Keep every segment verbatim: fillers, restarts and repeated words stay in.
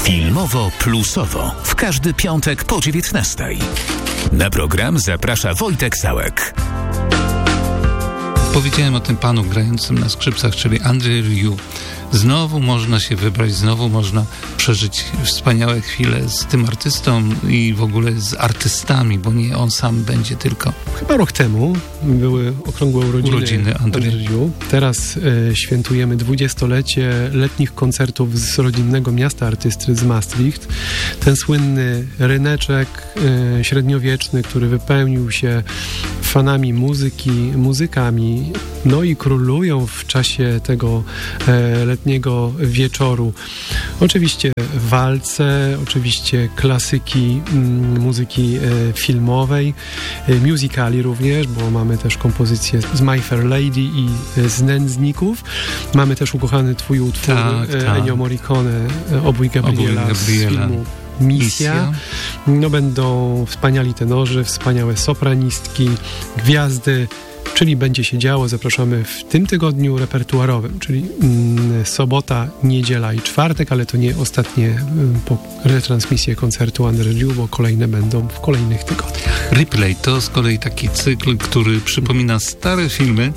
Filmowo-plusowo w każdy piątek po dziewiętnastej. Na program zaprasza Wojtek Sałek. Powiedziałem o tym panu grającym na skrzypcach, czyli Andrzej Rieu. Znowu można się wybrać, znowu można przeżyć wspaniałe chwile z tym artystą i w ogóle z artystami, bo nie on sam będzie tylko. Chyba rok temu były okrągłe urodziny, urodziny Andrzej Rieu. Teraz y, świętujemy dwudziestolecie letnich koncertów z rodzinnego miasta artysty z Maastricht. Ten słynny ryneczek y, średniowieczny, który wypełnił się fanami muzyki, muzykami, no i królują w czasie tego e, letniego wieczoru. Oczywiście walce, oczywiście klasyki m, muzyki e, filmowej, e, musicali również, bo mamy też kompozycje z My Fair Lady i e, z Nędzników. Mamy też ukochany twój utwór tak, e, tak. Ennio Morricone, e, Obój Gabriela, Obój Gabriela. z filmu Misja. Misja. No będą wspaniali tenorzy, wspaniałe sopranistki, gwiazdy, czyli będzie się działo. Zapraszamy w tym tygodniu repertuarowym, czyli mm, sobota, niedziela i czwartek, ale to nie ostatnie mm, po retransmisje koncertu Andrzej Rieu, bo kolejne będą w kolejnych tygodniach. Replay to z kolei taki cykl, który przypomina stare filmy.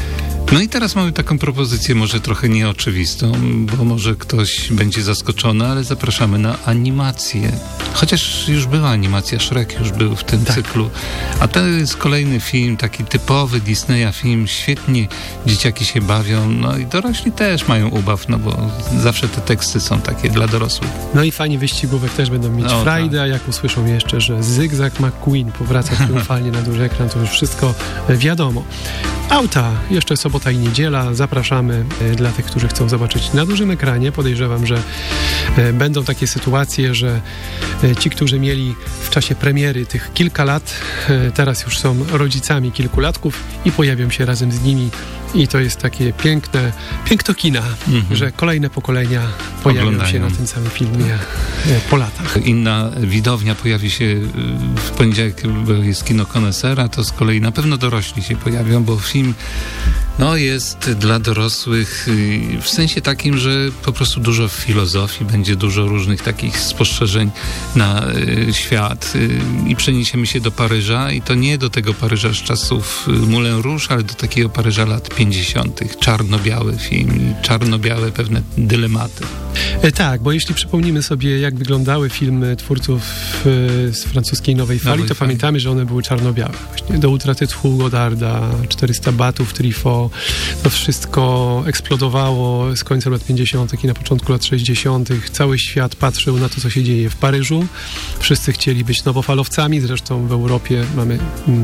No i teraz mamy taką propozycję może trochę nieoczywistą, bo może ktoś będzie zaskoczony, ale zapraszamy na animację. Chociaż już była animacja, Shrek już był w tym tak. cyklu. A to jest kolejny film, taki typowy Disneya film. Świetnie dzieciaki się bawią, no i dorośli też mają ubaw, no bo zawsze te teksty są takie dla dorosłych. No i fani wyścigówek też będą mieć no, frajdę, tak. a jak usłyszą jeszcze, że Zygzak McQueen powraca triumfalnie na duży ekran, to już wszystko wiadomo. Auta, jeszcze sobota i niedziela, zapraszamy e, dla tych, którzy chcą zobaczyć na dużym ekranie. Podejrzewam, że e, będą takie sytuacje, że e, ci, którzy mieli w czasie premiery tych kilka lat, e, teraz już są rodzicami kilkulatków i pojawią się razem z nimi. I to jest takie piękne, piękno kina, mm-hmm. że kolejne pokolenia pojawią Oglądają. się na tym samym filmie e, po latach. Inna widownia pojawi się w poniedziałek, bo jest kino Konesera, to z kolei na pewno dorośli się pojawią, bo film no, jest dla dorosłych w sensie takim, że po prostu dużo filozofii, będzie dużo różnych takich spostrzeżeń na y, świat y, i przeniesiemy się do Paryża i to nie do tego Paryża z czasów Moulin Rouge, ale do takiego Paryża lat pięćdziesiątych. Czarno-biały film, czarno-białe pewne dylematy. E, tak, bo jeśli przypomnimy sobie, jak wyglądały filmy twórców e, z francuskiej Nowej Fali, Nowej to fali. pamiętamy, że one były czarno-białe. Właśnie do Ultratytwu Godarda, czterysta batów Truffaut, to wszystko eksplodowało z końca lat pięćdziesiątych i na początku lat sześćdziesiątych. Cały świat patrzył na to, co się dzieje w Paryżu. Wszyscy chcieli być nowofalowcami, zresztą w Europie mamy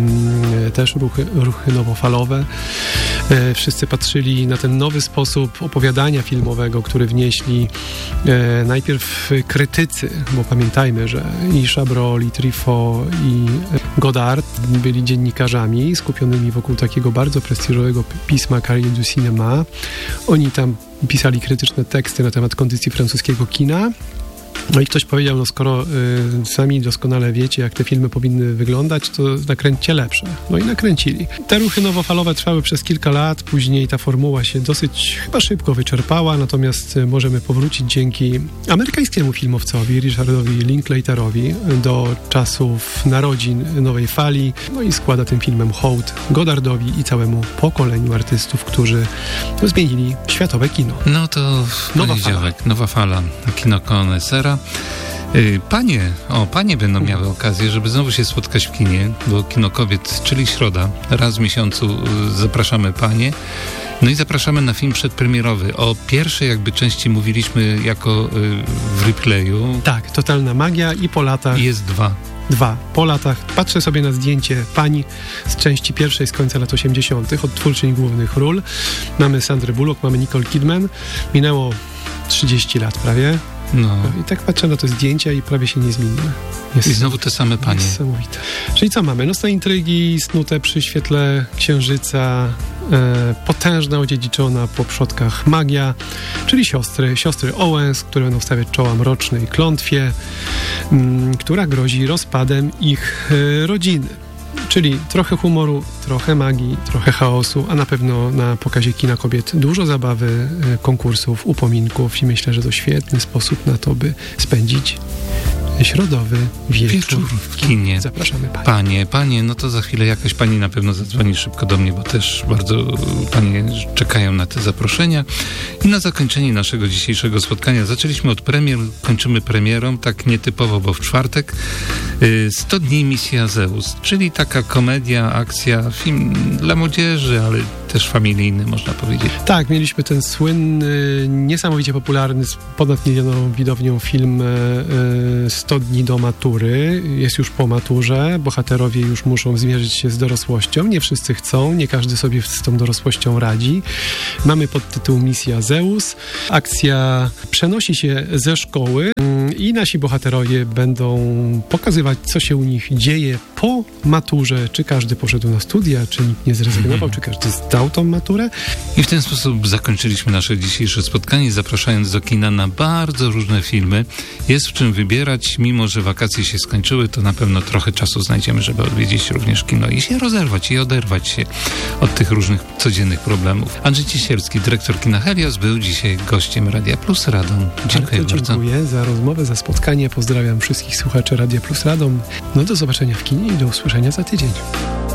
mm, też ruchy, ruchy nowofalowe. E, wszyscy patrzyli na ten nowy sposób opowiadania filmowego, który wnieśli e, najpierw krytycy, bo pamiętajmy, że i Chabrol, i Truffaut, i Godard byli dziennikarzami skupionymi wokół takiego bardzo prestiżowego pisma Cahiers du Cinéma. Oni tam pisali krytyczne teksty na temat kondycji francuskiego kina. No i ktoś powiedział, no skoro y, sami doskonale wiecie, jak te filmy powinny wyglądać, to nakręćcie lepsze. No i nakręcili. Te ruchy nowofalowe trwały przez kilka lat, później ta formuła się dosyć chyba szybko wyczerpała, natomiast y, możemy powrócić dzięki amerykańskiemu filmowcowi, Richardowi Linklaterowi, do czasów narodzin Nowej Fali, no i składa tym filmem hołd Godardowi i całemu pokoleniu artystów, którzy no, zmienili światowe kino. No to w Nowa poniedziałek, fala. Nowa fala, kino Konesera. Panie, o, panie będą miały okazję, żeby znowu się spotkać w kinie, bo Kino Kobiet, czyli środa, raz w miesiącu zapraszamy panie. No i zapraszamy na film przedpremierowy. O pierwszej jakby części mówiliśmy jako w replayu. Tak, Totalna magia i po latach... Jest dwa. Dwa. Po latach patrzę sobie na zdjęcie pani z części pierwszej z końca lat osiemdziesiątych, odtwórczyń głównych ról. Mamy Sandrę Bullock, mamy Nicole Kidman. Minęło trzydzieści lat prawie. No. I tak patrzę na te zdjęcia i prawie się nie zmieniły. Jest I znowu te same panie. Niesamowite. Czyli co mamy? Nocne intrygi snute przy świetle księżyca, e, potężna, odziedziczona po przodkach magia, czyli siostry, siostry Owens, które będą stawiać czoła mrocznej klątwie, m, która grozi rozpadem ich e, rodziny. Czyli trochę humoru, trochę magii, trochę chaosu, a na pewno na pokazie Kina Kobiet dużo zabawy, konkursów, upominków i myślę, że to świetny sposób na to, by spędzić środowy wieczór, wieczór w kinie. Zapraszamy Panie. Panie, panie, no to za chwilę jakaś pani na pewno zadzwoni szybko do mnie, bo też bardzo panie czekają na te zaproszenia. I na zakończenie naszego dzisiejszego spotkania zaczęliśmy od premier, kończymy premierą, tak nietypowo, bo w czwartek sto dni Misja Zeus, czyli taka komedia, akcja, film dla młodzieży, ale też familijny, można powiedzieć. Tak, mieliśmy ten słynny, niesamowicie popularny, z ponad milionową widownią film sto dni do matury. Jest już po maturze, bohaterowie już muszą zmierzyć się z dorosłością. Nie wszyscy chcą, nie każdy sobie z tą dorosłością radzi. Mamy podtytuł Misja Zeus. Akcja przenosi się ze szkoły i nasi bohaterowie będą pokazywać, co się u nich dzieje po maturze. Czy każdy poszedł na studia, czy nikt nie zrezygnował, czy każdy zdał tą maturę. I w ten sposób zakończyliśmy nasze dzisiejsze spotkanie, zapraszając do kina na bardzo różne filmy. Jest w czym wybierać, mimo że wakacje się skończyły, to na pewno trochę czasu znajdziemy, żeby odwiedzić również kino i się rozerwać i oderwać się od tych różnych codziennych problemów. Andrzej Ciesielski, dyrektor kina Helios, był dzisiaj gościem Radia Plus Radom. Dziękuję bardzo. Dziękuję za rozmowę, za spotkanie. Pozdrawiam wszystkich słuchaczy Radia Plus Radom. No do zobaczenia w kinie i do usłyszenia za tydzień.